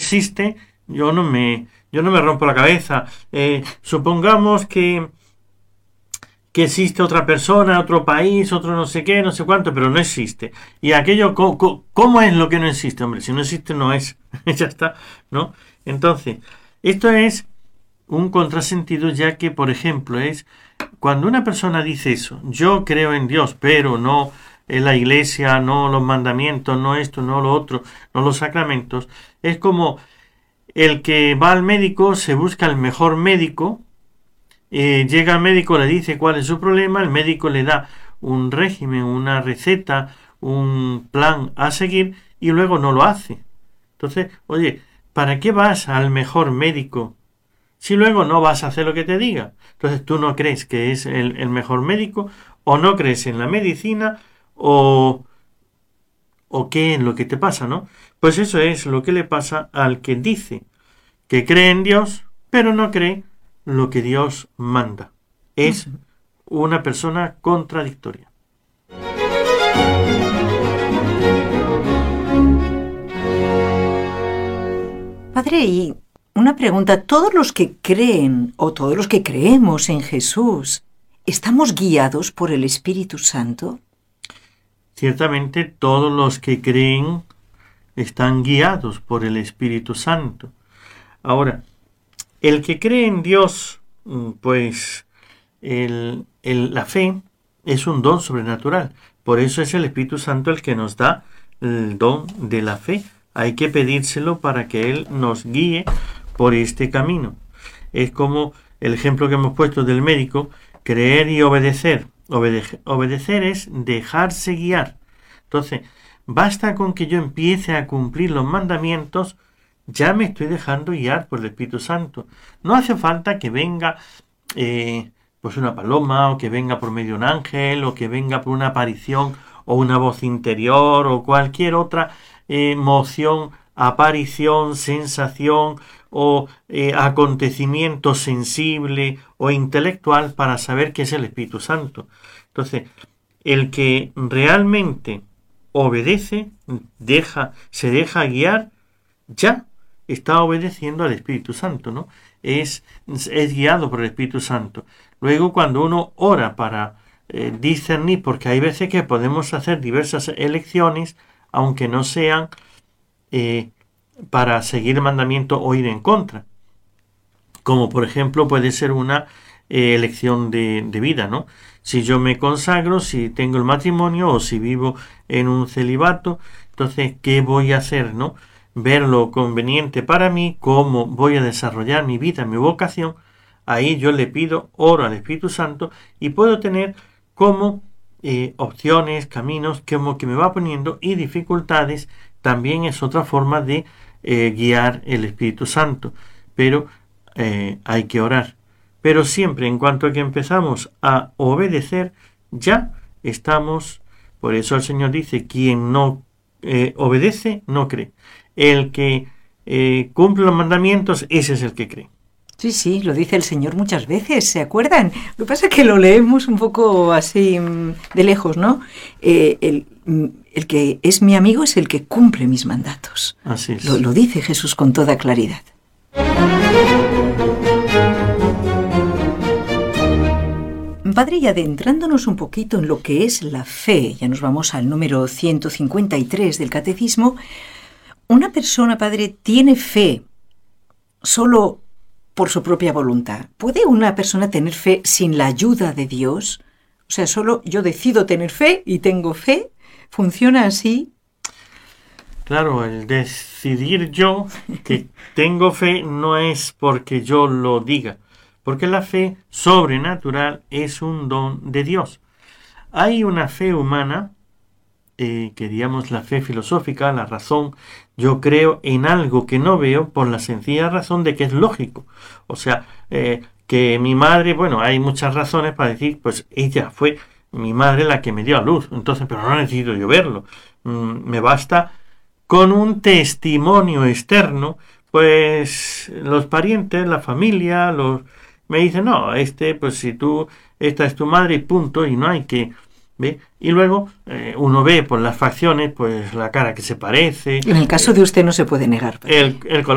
existe, yo no me rompo la cabeza. Supongamos que existe otra persona, otro país, otro no sé qué, no sé cuánto, pero no existe. Y aquello, ¿cómo es lo que no existe? Hombre, si no existe, no es. Ya está, ¿no? Entonces, esto es un contrasentido, ya que, por ejemplo, es cuando una persona dice eso: yo creo en Dios, pero no en la iglesia, no los mandamientos, no esto, no lo otro, no los sacramentos. Es como el que va al médico, se busca el mejor médico, llega al médico, le dice cuál es su problema, el médico le da un régimen, una receta, un plan a seguir, y luego no lo hace. Entonces, oye, ¿para qué vas al mejor médico si luego no vas a hacer lo que te diga? Entonces, ¿tú no crees que es el mejor médico? ¿O no crees en la medicina? ¿O qué es lo que te pasa, no? Pues eso es lo que le pasa al que dice que cree en Dios, pero no cree lo que Dios manda. Es una persona contradictoria. Padre, y una pregunta: ¿todos los que creen o todos los que creemos en Jesús estamos guiados por el Espíritu Santo? Ciertamente todos los que creen están guiados por el Espíritu Santo. Ahora, el que cree en Dios, pues la fe es un don sobrenatural. Por eso es el Espíritu Santo el que nos da el don de la fe. Hay que pedírselo para que Él nos guíe por este camino. Es como el ejemplo que hemos puesto del médico: creer y obedecer. Obedecer es dejarse guiar. Entonces, basta con que yo empiece a cumplir los mandamientos, ya me estoy dejando guiar por el Espíritu Santo. No hace falta que venga pues una paloma, o que venga por medio de un ángel, o que venga por una aparición, o una voz interior, o cualquier otra emoción, aparición, sensación, o acontecimiento sensible o intelectual para saber que es el Espíritu Santo. Entonces, el que realmente obedece, se deja guiar, ya está obedeciendo al Espíritu Santo, ¿no? Es guiado por el Espíritu Santo. Luego, cuando uno ora para discernir, porque hay veces que podemos hacer diversas elecciones, aunque no sean para seguir el mandamiento o ir en contra. Como por ejemplo puede ser una elección de vida, ¿no? Si yo me consagro, si tengo el matrimonio o si vivo en un celibato, entonces, ¿qué voy a hacer, no? Ver lo conveniente para mí, cómo voy a desarrollar mi vida, mi vocación. Ahí yo le pido, oro al Espíritu Santo y puedo tener como opciones, caminos que me va poniendo, y dificultades. También es otra forma de guiar el Espíritu Santo. Pero hay que orar. Pero siempre, en cuanto a que empezamos a obedecer, ya estamos. Por eso el Señor dice: quien no obedece, no cree. El que cumple los mandamientos, ese es el que cree. Sí, lo dice el Señor muchas veces, ¿se acuerdan? Lo que pasa es que lo leemos un poco así de lejos, ¿no? El que es mi amigo es el que cumple mis mandatos. Así es. Lo dice Jesús con toda claridad. Padre, y adentrándonos un poquito en lo que es la fe, ya nos vamos al número 153 del Catecismo. Una persona, Padre, tiene fe solo por su propia voluntad. ¿Puede una persona tener fe sin la ayuda de Dios? O sea, solo yo decido tener fe y tengo fe. ¿Funciona así? Claro, el decidir yo que tengo fe no es porque yo lo diga, porque la fe sobrenatural es un don de Dios. Hay una fe humana, que digamos la fe filosófica, la razón. Yo creo en algo que no veo por la sencilla razón de que es lógico. O sea, que mi madre, bueno, hay muchas razones para decir, pues ella fue mi madre la que me dio a luz. Entonces, pero no necesito yo verlo. Me basta con un testimonio externo, pues los parientes, la familia, me dicen: no, pues si esta es tu madre y punto, y no hay que, ¿ve? Y luego uno ve por las facciones, pues la cara que se parece. En el caso de usted no se puede negar. El